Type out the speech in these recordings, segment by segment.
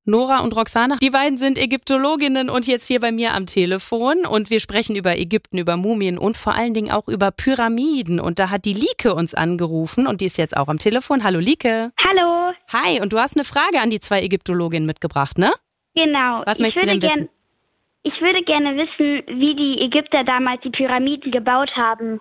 Nora und Roxana, die beiden sind Ägyptologinnen und jetzt hier bei mir am Telefon und wir sprechen über Ägypten, über Mumien und vor allen Dingen auch über Pyramiden und da hat die Lieke uns angerufen und die ist jetzt auch am Telefon. Hallo Lieke. Hallo. Hi, und du hast eine Frage an die zwei Ägyptologinnen mitgebracht, ne? Genau. Was möchtest du denn wissen? Ich würde gerne wissen, wie die Ägypter damals die Pyramiden gebaut haben.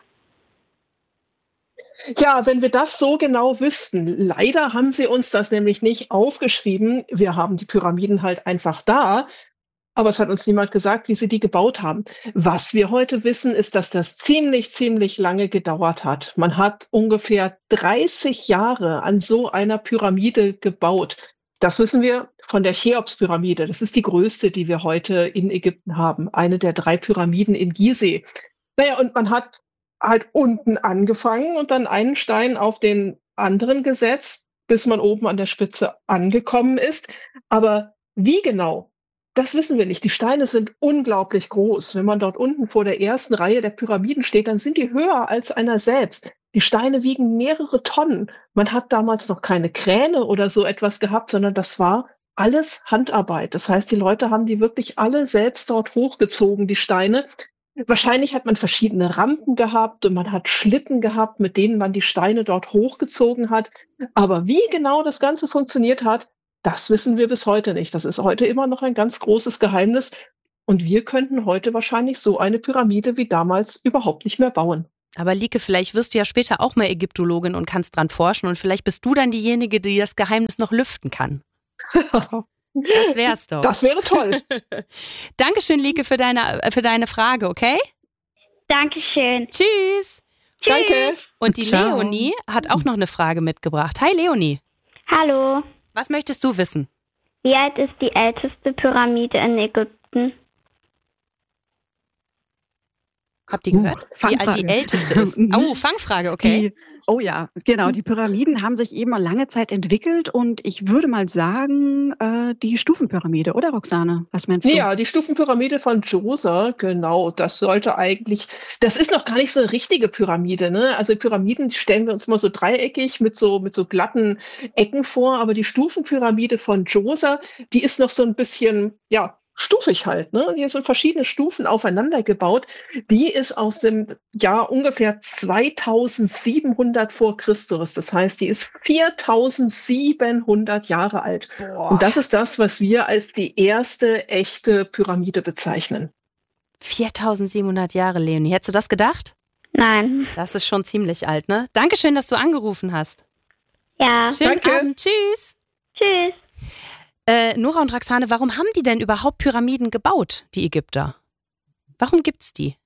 Ja, wenn wir das so genau wüssten. Leider haben sie uns das nämlich nicht aufgeschrieben. Wir haben die Pyramiden halt einfach da, aber es hat uns niemand gesagt, wie sie die gebaut haben. Was wir heute wissen, ist, dass das ziemlich lange gedauert hat. Man hat ungefähr 30 Jahre an so einer Pyramide gebaut. Das wissen wir von der Cheops-Pyramide. Das ist die größte, die wir heute in Ägypten haben. Eine der 3 Pyramiden in Gizeh. Naja, und man hat halt unten angefangen und dann einen Stein auf den anderen gesetzt, bis man oben an der Spitze angekommen ist. Aber wie genau, das wissen wir nicht. Die Steine sind unglaublich groß. Wenn man dort unten vor der ersten Reihe der Pyramiden steht, dann sind die höher als einer selbst. Die Steine wiegen mehrere Tonnen. Man hat damals noch keine Kräne oder so etwas gehabt, sondern das war alles Handarbeit. Das heißt, die Leute haben die wirklich alle selbst dort hochgezogen, die Steine. Wahrscheinlich hat man verschiedene Rampen gehabt und man hat Schlitten gehabt, mit denen man die Steine dort hochgezogen hat. Aber wie genau das Ganze funktioniert hat, das wissen wir bis heute nicht. Das ist heute immer noch ein ganz großes Geheimnis. Und wir könnten heute wahrscheinlich so eine Pyramide wie damals überhaupt nicht mehr bauen. Aber Lieke, vielleicht wirst du ja später auch mal Ägyptologin und kannst dran forschen und vielleicht bist du dann diejenige, die das Geheimnis noch lüften kann. Das wär's doch. Das wäre toll. Dankeschön, Lieke, für deine Frage, okay? Dankeschön. Tschüss. Danke. Und die Ciao. Leonie hat auch noch eine Frage mitgebracht. Hi, Leonie. Hallo. Was möchtest du wissen? Wie alt ist die älteste Pyramide in Ägypten? Habt ihr gehört? Wie alt die Fangfrage. älteste ist? Oh, Fangfrage, okay. Oh ja, genau. Die Pyramiden haben sich eben mal lange Zeit entwickelt und ich würde mal sagen, die Stufenpyramide, oder Roxane? Was meinst du? Ja, die Stufenpyramide von Djoser, genau, das ist noch gar nicht so eine richtige Pyramide, ne? Also Pyramiden stellen wir uns mal so dreieckig mit so glatten Ecken vor, aber die Stufenpyramide von Djoser, die ist noch so ein bisschen, ja, stufig halt, ne? Die sind verschiedene Stufen aufeinander gebaut. Die ist aus dem Jahr ungefähr 2700 vor Christus. Das heißt, die ist 4700 Jahre alt. Boah. Und das ist das, was wir als die erste echte Pyramide bezeichnen. 4700 Jahre, Leonie. Hättest du das gedacht? Nein. Das ist schon ziemlich alt, ne? Dankeschön, dass du angerufen hast. Ja. Schönen Danke. Abend. Tschüss. Tschüss. Nora und Roxane, warum haben die denn überhaupt Pyramiden gebaut, die Ägypter? Warum gibt's die?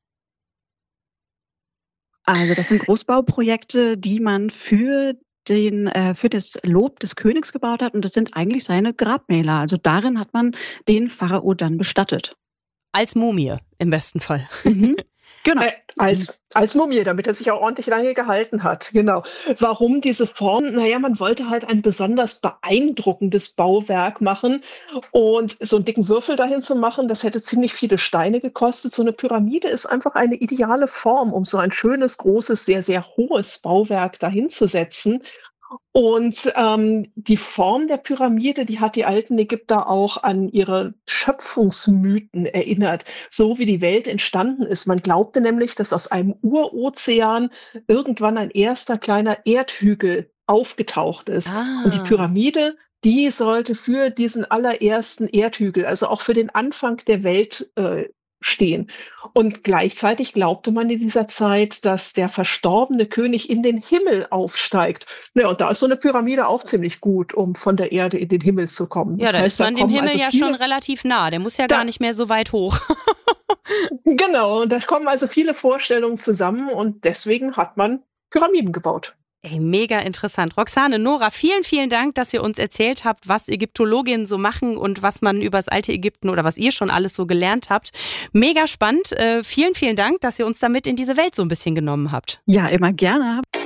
Also das sind Großbauprojekte, die man für das Lob des Königs gebaut hat und das sind eigentlich seine Grabmäler. Also darin hat man den Pharao dann bestattet. Als Mumie, im besten Fall. Mhm. Genau. Als Mumie, damit er sich auch ordentlich lange gehalten hat. Genau. Warum diese Form? Naja, man wollte halt ein besonders beeindruckendes Bauwerk machen und so einen dicken Würfel dahin zu machen, das hätte ziemlich viele Steine gekostet. So eine Pyramide ist einfach eine ideale Form, um so ein schönes, großes, sehr hohes Bauwerk dahin zu setzen. Und die Form der Pyramide, die hat die alten Ägypter auch an ihre Schöpfungsmythen erinnert, so wie die Welt entstanden ist. Man glaubte nämlich, dass aus einem Urozean irgendwann ein erster kleiner Erdhügel aufgetaucht ist. Ah. Und die Pyramide, die sollte für diesen allerersten Erdhügel, also auch für den Anfang der Welt stehen. Und gleichzeitig glaubte man in dieser Zeit, dass der verstorbene König in den Himmel aufsteigt. Ja, und da ist so eine Pyramide auch ziemlich gut, um von der Erde in den Himmel zu kommen. Ja, Das da heißt, ist man dem kommen Himmel also ja viele- schon relativ nah. Der muss ja gar nicht mehr so weit hoch. Genau, und da kommen also viele Vorstellungen zusammen und deswegen hat man Pyramiden gebaut. Ey, mega interessant. Roxane, Nora, vielen Dank, dass ihr uns erzählt habt, was Ägyptologinnen so machen und was man über das alte Ägypten oder was ihr schon alles so gelernt habt. Mega spannend. Vielen Dank, dass ihr uns damit in diese Welt so ein bisschen genommen habt. Ja, immer gerne.